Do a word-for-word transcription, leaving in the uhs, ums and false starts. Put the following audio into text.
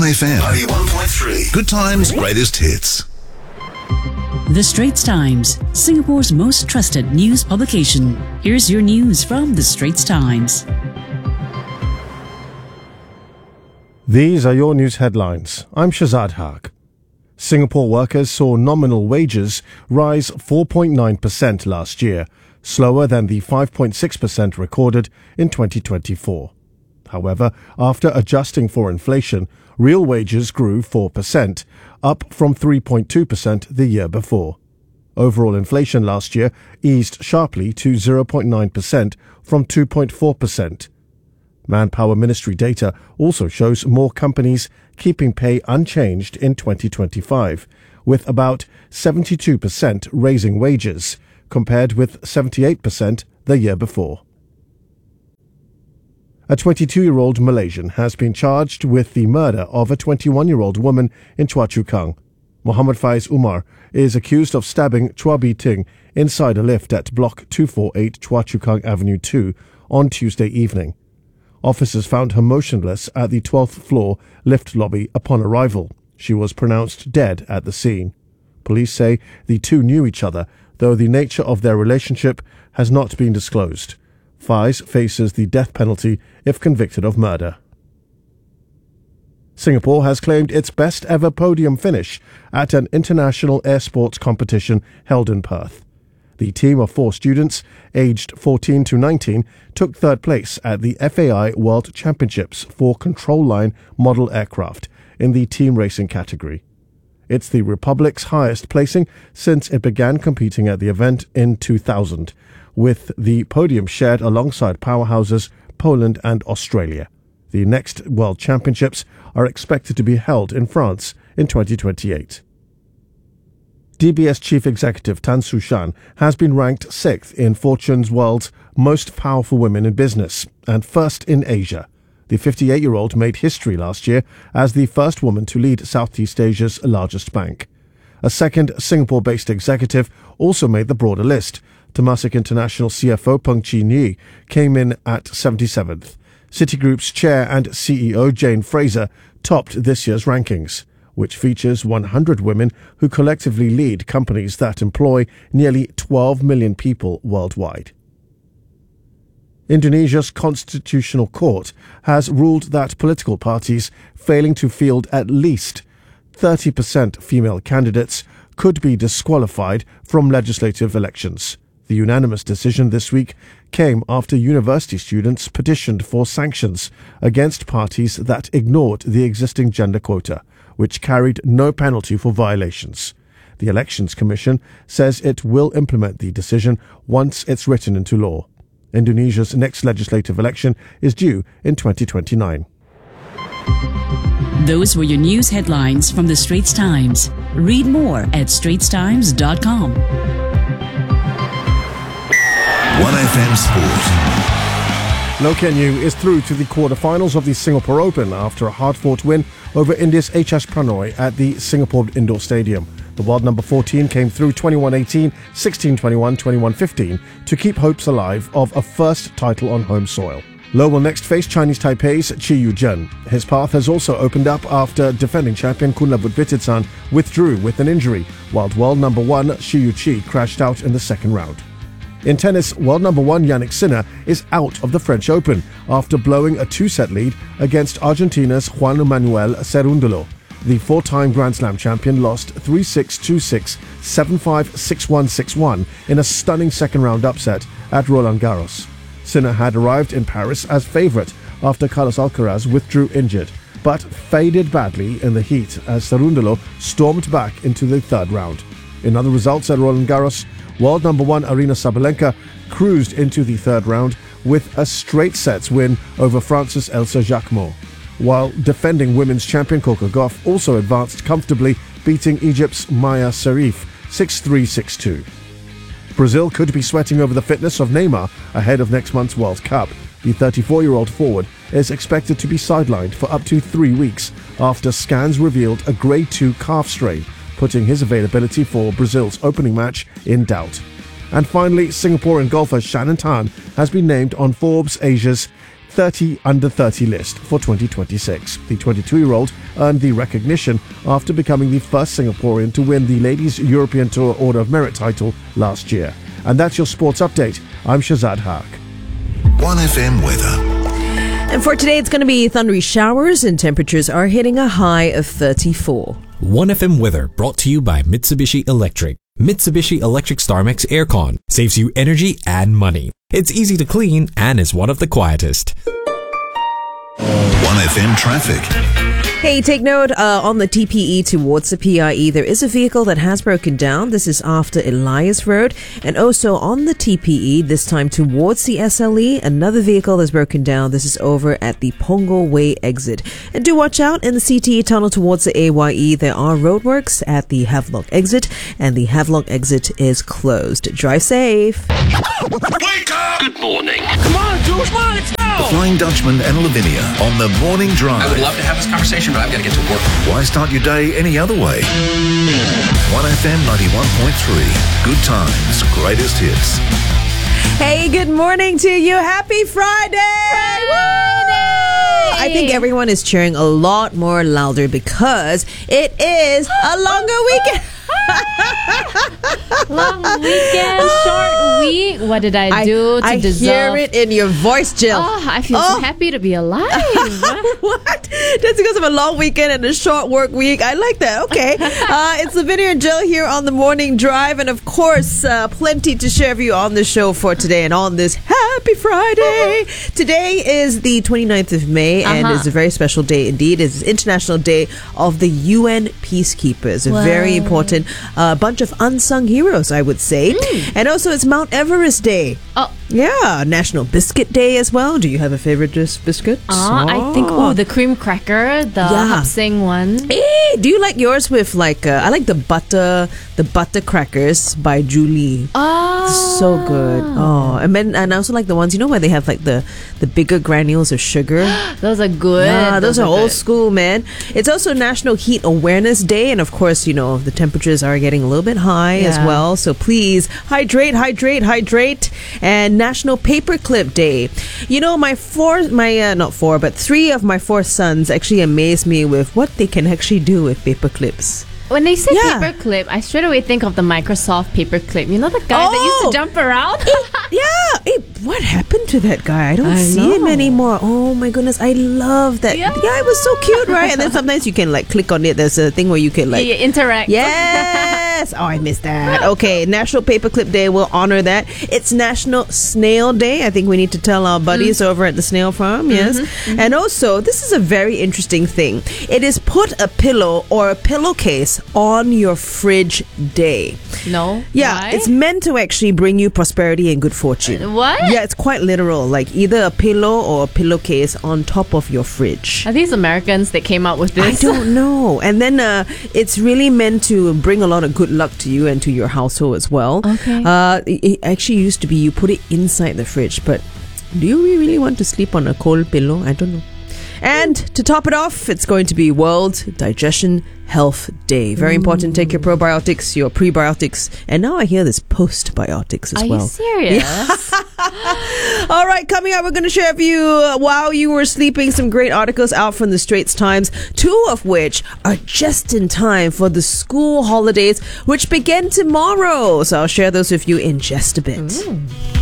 one F M ninety-one point three. Good times, greatest hits. The Straits Times, Singapore's most trusted news publication. Here's your news from The Straits Times. These are your news headlines. I'm Shazad Haq. Singapore workers saw nominal wages rise four point nine percent last year, slower than the five point six percent recorded in twenty twenty-four. However, after adjusting for inflation, real wages grew four percent, up from three point two percent the year before. Overall inflation last year eased sharply to zero point nine percent from two point four percent. Manpower Ministry data also shows more companies keeping pay unchanged in twenty twenty-five, with about seventy-two percent raising wages, compared with seventy-eight percent the year before. A twenty-two-year-old Malaysian has been charged with the murder of a twenty-one-year-old woman in Choa Chu Kang. Muhammad Faiz Umar is accused of stabbing Chua Bi Ting inside a lift at Block two forty-eight Choa Chu Kang Avenue two on Tuesday evening. Officers found her motionless at the twelfth floor lift lobby upon arrival. She was pronounced dead at the scene. Police say the two knew each other, though the nature of their relationship has not been disclosed. Faiz faces the death penalty if convicted of murder. Singapore has claimed its best ever podium finish at an international air sports competition held in Perth. The team of four students, aged fourteen to nineteen, took third place at the F A I World Championships for control line model aircraft in the team racing category. It's the Republic's highest placing since it began competing at the event in two thousand, with the podium shared alongside powerhouses Poland and Australia. The next World Championships are expected to be held in France in twenty twenty-eight. D B S Chief Executive Tan Su Shan has been ranked sixth in Fortune's World's Most Powerful Women in Business and first in Asia. The fifty-eight-year-old made history last year as the first woman to lead Southeast Asia's largest bank. A second Singapore-based executive also made the broader list. Temasek International C F O Peng Chi Ni came in at seventy-seventh. Citigroup's chair and C E O Jane Fraser topped this year's rankings, which features one hundred women who collectively lead companies that employ nearly twelve million people worldwide. Indonesia's Constitutional Court has ruled that political parties failing to field at least thirty percent female candidates could be disqualified from legislative elections. The unanimous decision this week came after university students petitioned for sanctions against parties that ignored the existing gender quota, which carried no penalty for violations. The Elections Commission says it will implement the decision once it's written into law. Indonesia's next legislative election is due in twenty twenty-nine. Those were your news headlines from The Straits Times. Read more at straits times dot com. one F M Sport. Nokia New is through to the quarterfinals of the Singapore Open after a hard-fought win over India's H S Pranoy at the Singapore Indoor Stadium. The world number fourteen came through twenty-one eighteen, sixteen twenty-one, twenty-one fifteen to keep hopes alive of a first title on home soil. Low will next face Chinese Taipei's Chi Yu-jun. His path has also opened up after defending champion Kunlavut Vititsan withdrew with an injury, while world number one Shi Yu-chi crashed out in the second round. In tennis, world number one Jannik Sinner is out of the French Open after blowing a two-set lead against Argentina's Juan Manuel Cerúndolo. The four-time Grand Slam champion lost three six, two six, seven five, six one, six one in a stunning second-round upset at Roland Garros. Sinner had arrived in Paris as favourite after Carlos Alcaraz withdrew injured, but faded badly in the heat as Cerúndolo stormed back into the third round. In other results at Roland Garros, world number one Aryna Sabalenka cruised into the third round with a straight sets win over France's Elsa Jacquemot, while defending women's champion Coco Gauff also advanced comfortably, beating Egypt's Maya Sharif six three, six two. Brazil could be sweating over the fitness of Neymar ahead of next month's World Cup. The thirty-four-year-old forward is expected to be sidelined for up to three weeks after scans revealed a grade two calf strain, putting his availability for Brazil's opening match in doubt. And finally, Singaporean golfer Shannon Tan has been named on Forbes Asia's thirty under thirty list for twenty twenty-six. The twenty-two-year-old earned the recognition after becoming the first Singaporean to win the Ladies European Tour Order of Merit title last year. And that's your sports update. I'm Shazad Haq. one F M weather. And for today, it's going to be thundery showers and temperatures are hitting a high of thirty-four. one F M weather brought to you by Mitsubishi Electric. Mitsubishi Electric StarMax Aircon saves you energy and money. It's easy to clean and is one of the quietest. one F M traffic. Hey, take note uh, on the T P E towards the P I E, there is a vehicle that has broken down. This is after Elias Road. And also on the T P E, this time towards the S L E, another vehicle has broken down. This is over at the Punggol Way exit. And do watch out in the C T E tunnel towards the A Y E. There are roadworks at the Havelock exit, and the Havelock exit is closed. Drive safe. Wake up! Good morning. Come on, Jules, come on, let's go! The Flying Dutchman and Lavinia on the Morning Drive. I would love to have this conversation, but I've got to get to work. Why start your day any other way? one F M ninety-one point three. Good times, greatest hits. Hey, good morning to you. Happy Friday! Friday! I think everyone is cheering a lot more louder because it is a longer weekend. Long weekend, short week. What did I do to I deserve? hear it in your voice, Jill. Oh, I feel Oh. so happy to be alive. What? That's because of a long weekend and a short work week. I like that. Okay. Uh, it's Lavinia and Jill here on the Morning Drive. And of course, uh, plenty to share for you on the show for today and on this Happy Friday. Today is the twenty-ninth of May and Uh-huh. it's a very special day indeed. It's International Day of the U N Peacekeepers. A Wow. very important uh, bunch of unsung heroes, I would say. And also, it's Mount Everest Day. Oh. Yeah, National Biscuit Day as well. Do you have a favorite dis- biscuit? Ah, I think, oh, the cream cracker, the Yeah. Hap Sing one. Hey, do you like yours with like, uh, I like the butter, the butter crackers by Julie. Oh. So good. Oh, and then and I also like the ones, you know, where they have like the, the bigger granules of sugar. Those are good. Yeah, those, are, old good. school, man. It's also National Heat Awareness Day. And of course, you know, the temperatures are getting a little bit high as Yeah. well. So please hydrate, hydrate, hydrate. And National Paperclip Day. You know, my four, my, uh, not four, but three of my four sons actually amaze me with what they can actually do with paper clips. When they say Yeah. paperclip, I straight away think of the Microsoft paperclip. You know the guy that used Oh. to jump around? Yeah, hey, what happened to that guy? I don't I see him know. anymore. Oh my goodness, I love that. Yeah. Yeah, it was so cute, right? And then sometimes you can like click on it. There's a thing where you can like yeah, yeah, interact. Yes! Oh, I missed that. Okay, National Paperclip Day will honor that. It's National Snail Day. I think we need to tell our buddies Mm. over at the snail farm, yes. And also, this is a very interesting thing. It is put a pillow or a pillowcase on your fridge day. No? Yeah, Why? it's meant to actually bring you prosperity and good fortune. What? Yeah, it's quite literal. Like either a pillow or a pillowcase on top of your fridge. Are these Americans that came up with I this? don't know. And then uh, it's really meant to bring a lot of good luck to you and to your household as well. Okay. Uh, it, it actually used to be you put it inside the fridge, but do you really want to sleep on a cold pillow? I don't know. And to top it off, it's going to be World Digestion Health Day. Very important. Take your probiotics, your prebiotics, and now I hear this postbiotics as Are well. you serious? All right, coming up, we're going to share with you uh, while you were sleeping some great articles out from the Straits Times, two of which are just in time for the school holidays, which begin tomorrow. So I'll share those with you in just a bit.